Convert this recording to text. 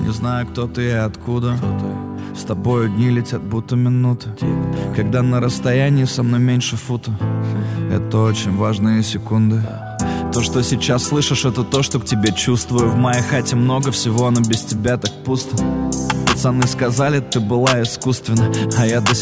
не знаю, кто ты и откуда. С тобою дни летят, будто минуты. Когда на расстоянии со мной меньше фута. Это очень важные секунды. То, что сейчас слышишь, это то, что к тебе чувствую. В моей хате много всего, но без тебя так пусто. Пацаны сказали, ты была искусственна, а я до сих